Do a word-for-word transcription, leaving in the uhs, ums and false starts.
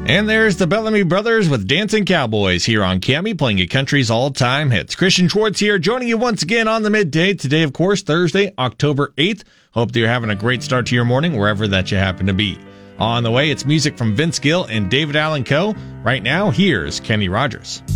And there's the Bellamy Brothers with Dancing Cowboys here on Cami, playing you country's all-time hits. Christian Schwartz here, joining you once again on the midday. Today, of course, Thursday, October eighth. Hope that you're having a great start to your morning, wherever that you happen to be. On the way, it's music from Vince Gill and David Allan Coe. Right now, here's Kenny Rogers.